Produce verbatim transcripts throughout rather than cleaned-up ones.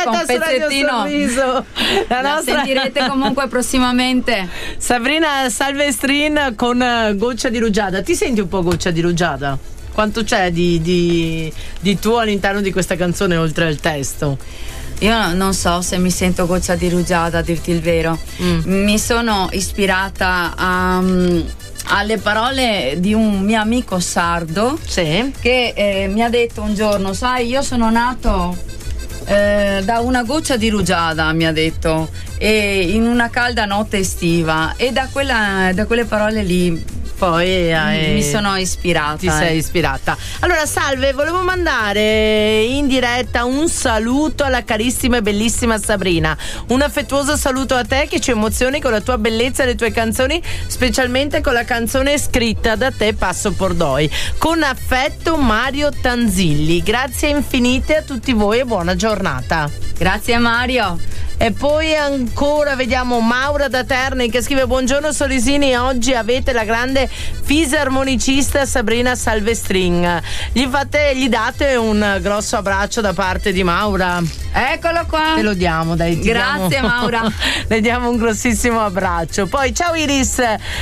con un pezzettino. La, la nostra... sentirete comunque prossimamente. Sabrina Salvestrin con Goccia di rugiada. Ti senti un po' Goccia di rugiada? Quanto c'è di, di, di tuo all'interno di questa canzone oltre al testo? Io non so se mi sento Goccia di rugiada, a dirti il vero. Mm. Mi sono ispirata a, um, alle parole di un mio amico sardo, sì, che eh, mi ha detto un giorno: sai, io sono nato eh, da una goccia di rugiada, mi ha detto, e in una calda notte estiva, e da, quella, da quelle parole lì poi hai... mi sono ispirata. Ti sei eh. ispirata. Allora, salve, volevo mandare in diretta un saluto alla carissima e bellissima Sabrina. Un affettuoso saluto a te che ci emozioni con la tua bellezza e le tue canzoni, specialmente con la canzone scritta da te, Passo Pordoi. Con affetto, Mario Tanzilli. Grazie infinite a tutti voi e buona giornata. Grazie Mario. E poi ancora vediamo Maura da Terni che scrive: buongiorno Solisini, oggi avete la grande fisarmonicista Sabrina Salvestrin. Gli fate, gli date un grosso abbraccio da parte di Maura. Eccolo qua. Te lo diamo, dai. Grazie diamo, Maura. Le diamo un grossissimo abbraccio. Poi ciao Iris.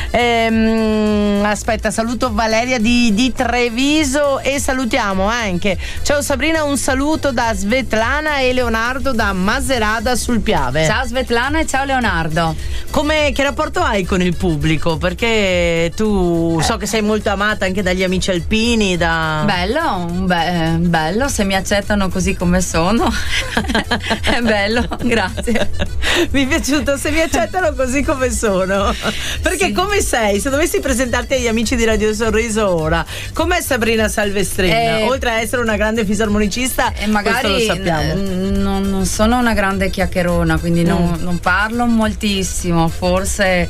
Ehm, aspetta, saluto Valeria di, di Treviso e salutiamo anche. Ciao Sabrina, un saluto da Svetlana e Leonardo da Maserada sul Piave. Ciao Svetlana e ciao Leonardo. Come, che rapporto hai con il pubblico? Perché tu so che sei molto amata anche dagli amici alpini. Da... Bello, be- bello, se mi accettano così come sono. È bello, grazie. Mi è piaciuto, se mi accettano così come sono. Perché sì, come sei? Se dovessi presentarti agli amici di Radio Sorriso ora, com'è Sabrina Salvestrin? Eh, Oltre a essere una grande fisarmonicista, e magari questo lo sappiamo. N- non, non sono una grande chiacchierona, quindi mm. non, non parlo moltissimo, forse.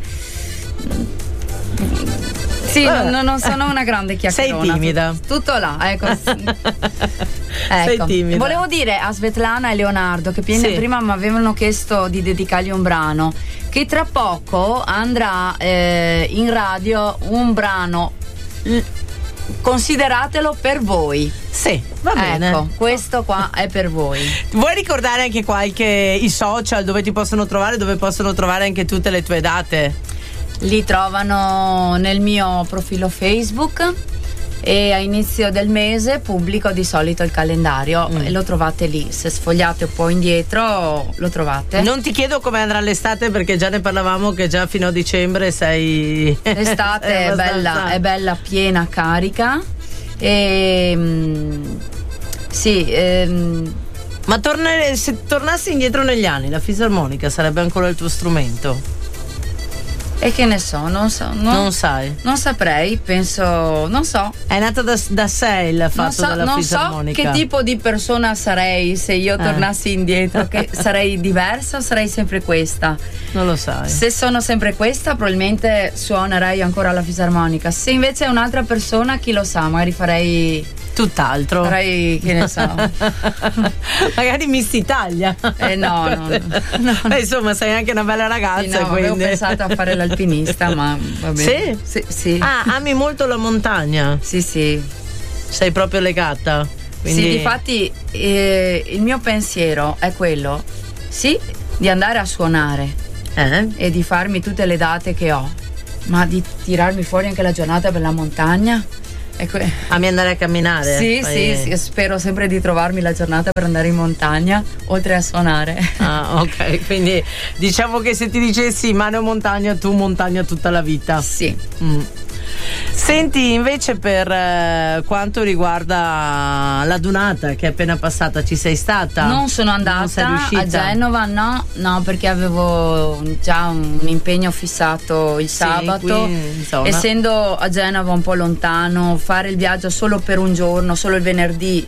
Sì, ah. non, non sono una grande chiacchierona. Sei timida. Tutto là, ecco. ecco. Sei timida. Volevo dire a Svetlana e Leonardo che sì, prima mi avevano chiesto di dedicargli un brano, che tra poco andrà eh, in radio un brano, l- consideratelo per voi. Sì, va bene. Ecco, questo qua è per voi. Vuoi ricordare anche qualche i social dove ti possono trovare, dove possono trovare anche tutte le tue date? Li trovano nel mio profilo Facebook e a inizio del mese pubblico di solito il calendario mm. e lo trovate lì. Se sfogliate un po' indietro lo trovate. Non ti chiedo come andrà l'estate perché già ne parlavamo che già fino a dicembre sei... L'estate sei è bella, è bella piena carica e mh, sì ehm, ma tornare, se tornassi indietro negli anni la fisarmonica sarebbe ancora il tuo strumento? E che ne so, non so. Non, non sai? Non saprei, penso, non so. È nata da, da sé il fatto non so, della non fisarmonica. So che tipo di persona sarei se io tornassi eh. indietro, che sarei diversa o sarei sempre questa? Non lo sai. Se sono sempre questa, probabilmente suonerei ancora la fisarmonica. Se invece è un'altra persona, chi lo sa, magari farei tutt'altro. Farei, che ne so. Magari Miss Italia. Eh no, no, no, no. Beh, insomma, sei anche una bella ragazza. Sì, no, quindi. avevo pensato a fare l'alpinista, ma va bene. Sì? Sì, sì. Ah, ami molto la montagna? Sì, sì. Sei proprio legata? Quindi... Sì, difatti eh, il mio pensiero è quello, sì, di andare a suonare eh? e di farmi tutte le date che ho, ma di tirarmi fuori anche la giornata per la montagna. Que- Ami andare a camminare? Sì, Poi... sì, sì, spero sempre di trovarmi la giornata per andare in montagna, oltre a suonare. Ah, ok, quindi diciamo che se ti dicessi mano montagna, tu montagna tutta la vita. Sì. Mm. Senti, invece per eh, quanto riguarda la Dunata che è appena passata, ci sei stata? Non sono andata non sei riuscita? A Genova, no, no, perché avevo già un impegno fissato il sì, sabato, essendo a Genova un po' lontano, fare il viaggio solo per un giorno, solo il venerdì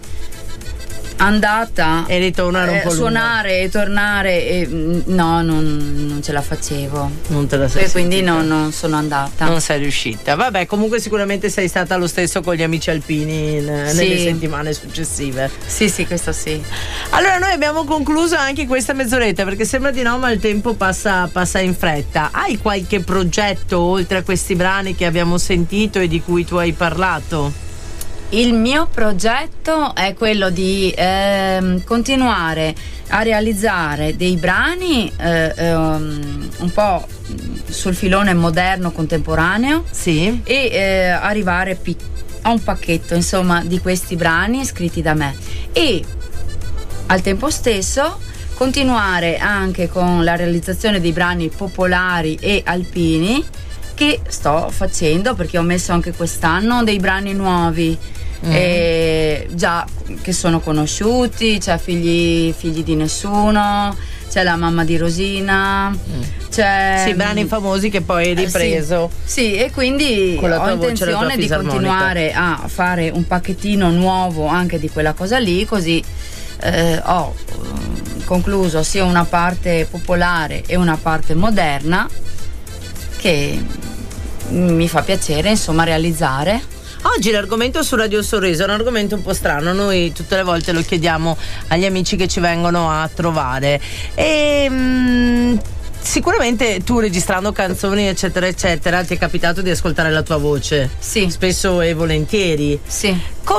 andata e ritornare un eh, po' suonare lunga. E tornare e, no, non, non ce la facevo, non te la sei e quindi non, non sono andata, non sei riuscita. Vabbè, comunque sicuramente sei stata lo stesso con gli amici alpini in, sì. nelle settimane successive. Sì, sì, questo sì. Allora noi abbiamo concluso anche questa mezz'oretta perché sembra di no, ma il tempo passa, passa in fretta. Hai qualche progetto oltre a questi brani che abbiamo sentito e di cui tu hai parlato? Il mio progetto è quello di ehm, continuare a realizzare dei brani eh, ehm, un po' sul filone moderno contemporaneo, sì, e eh, arrivare pic- a un pacchetto, insomma, di questi brani scritti da me, e al tempo stesso continuare anche con la realizzazione dei brani popolari e alpini che sto facendo, perché ho messo anche quest'anno dei brani nuovi. Mm. E già che sono conosciuti, c'è figli, figli di nessuno, c'è la mamma di Rosina, mm. c'è sì, brani famosi che poi hai ripreso. Eh, sì, sì, e quindi ho intenzione di continuare a fare un pacchettino nuovo anche di quella cosa lì, così eh, ho eh, concluso sia una parte popolare e una parte moderna che mi fa piacere, insomma, realizzare. Oggi l'argomento su Radio Sorriso è un argomento un po' strano, noi tutte le volte lo chiediamo agli amici che ci vengono a trovare e mh, sicuramente tu, registrando canzoni eccetera eccetera, ti è capitato di ascoltare la tua voce? Sì. Spesso e volentieri. Sì.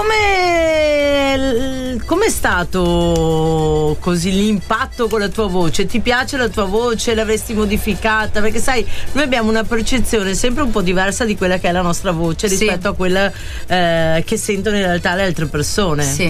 Come com'è stato così l'impatto con la tua voce? Ti piace la tua voce? L'avresti modificata? Perché sai, noi abbiamo una percezione sempre un po' diversa di quella che è la nostra voce rispetto sì. a quella eh, che sentono in realtà le altre persone. Sì.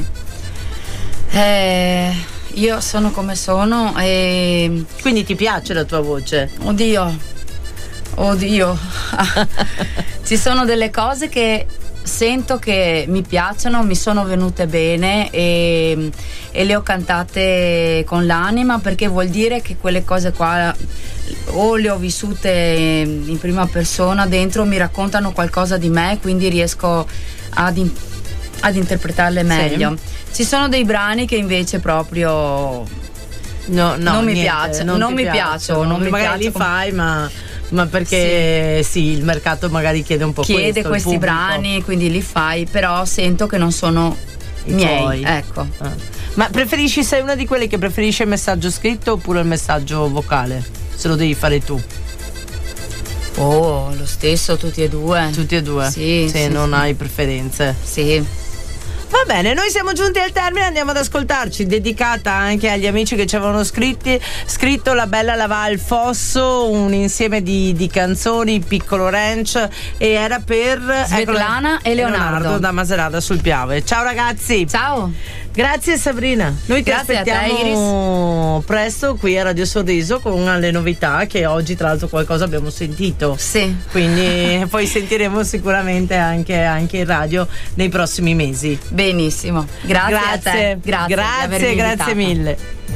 Eh, io sono come sono e quindi ti piace la tua voce? Oddio. Oddio. Ci sono delle cose che sento che mi piacciono, mi sono venute bene e, e le ho cantate con l'anima, perché vuol dire che quelle cose qua o le ho vissute in prima persona, dentro mi raccontano qualcosa di me, quindi riesco ad, in, ad interpretarle meglio. Sì. Ci sono dei brani che invece proprio no, no, non mi niente, piacciono, non, non mi piacciono, non mi magari li fai ma ma perché sì. sì, il mercato magari chiede un po' chiede questo, questi brani, quindi li fai, però sento che non sono i miei, tuoi. Ecco. Ah. Ma preferisci, sei una di quelle che preferisce il messaggio scritto oppure il messaggio vocale? Se lo devi fare tu. Oh, lo stesso, tutti e due. Tutti e due? Sì. Se sì, non sì. hai preferenze. Sì. Va bene, noi siamo giunti al termine, andiamo ad ascoltarci, dedicata anche agli amici che ci avevano scritti, scritto La Bella Laval Fosso, un insieme di, di canzoni, Piccolo Ranch, e era per Svetlana e Leonardo. Leonardo da Maserata sul Piave. Ciao ragazzi. Ciao. Grazie Sabrina. Noi ti Grazie aspettiamo presto qui a Radio Sorriso con le novità, che oggi tra l'altro qualcosa abbiamo sentito. Sì. Quindi poi sentiremo sicuramente anche, anche in radio nei prossimi mesi. Benissimo. Grazie, grazie a te. Grazie, grazie, grazie mille.